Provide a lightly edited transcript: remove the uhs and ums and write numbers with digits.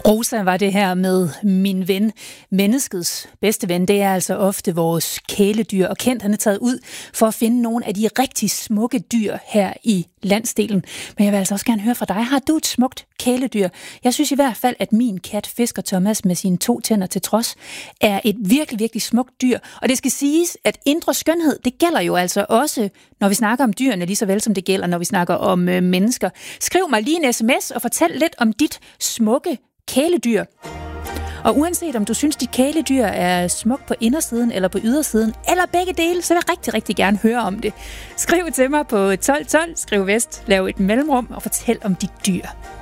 Rosa var det her med Min ven. Menneskets bedste ven, det er altså ofte vores kæledyr, og Kent han er taget ud for at finde nogle af de rigtig smukke dyr her i landsdelen. Men jeg vil altså også gerne høre fra dig. Har du et smukt kæledyr? Jeg synes i hvert fald, at min kat Fisker Thomas med sine 2 tænder til trods er et virkelig, virkelig smukt dyr. Og det skal siges, at indre skønhed, det gælder jo altså også, når vi snakker om dyrene, lige så vel som det gælder, når vi snakker om mennesker. Skriv mig lige en sms og fortæl lidt om dit smukke kæledyr. Og uanset om du synes, dit kæledyr er smukt på indersiden eller på ydersiden, eller begge dele, så vil jeg rigtig, rigtig gerne høre om det. Skriv til mig på 1212, skriv vest, lav et mellemrum og fortæl om dit dyr.